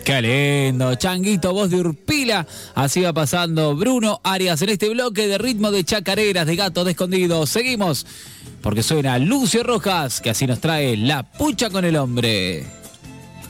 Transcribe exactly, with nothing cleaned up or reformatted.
Qué lindo, Changuito, voz de Urpila. Así va pasando Bruno Arias en este bloque de ritmo de chacareras, de gato de escondido. Seguimos, porque suena Lucio Rojas, que así nos trae La Pucha con el Hombre.